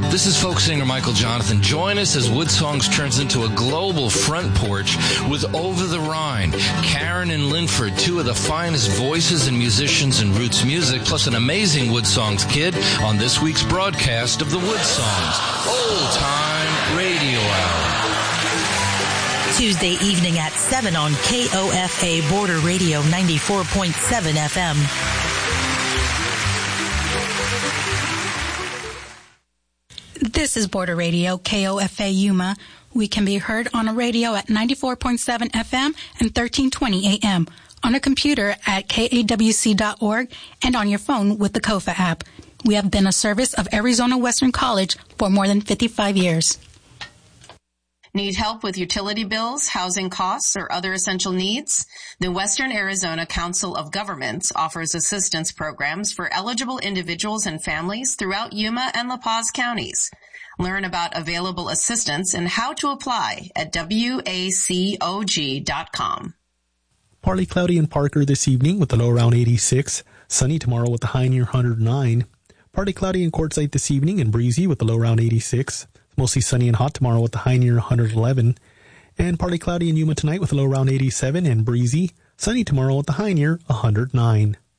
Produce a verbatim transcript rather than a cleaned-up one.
This is folk singer Michael Jonathan. Join us as Woodsongs turns into a global front porch with Over the Rhine, Karen and Linford, two of the finest voices and musicians in roots music, plus an amazing Woodsongs kid on this week's broadcast of the Woodsongs Old Time Radio Hour. Tuesday evening at seven on K O F A Border Radio ninety-four point seven F M. This is Border Radio, K O F A Yuma. We can be heard on a radio at ninety-four point seven F M and thirteen twenty A M, on a computer at K A W C dot org, and on your phone with the Kofa app. We have been a service of Arizona Western College for more than fifty-five years. Need help with utility bills, housing costs, or other essential needs? The Western Arizona Council of Governments offers assistance programs for eligible individuals and families throughout Yuma and La Paz counties. Learn about available assistance and how to apply at W A C O G dot com. Partly cloudy in Parker this evening with a low around eighty-six. Sunny tomorrow with a high near one hundred nine. Partly cloudy in Quartzsite this evening and breezy with a low around eighty-six. Mostly sunny and hot tomorrow with a high near one hundred eleven. And partly cloudy in Yuma tonight with a low around eighty-seven and breezy. Sunny tomorrow with a high near one hundred nine.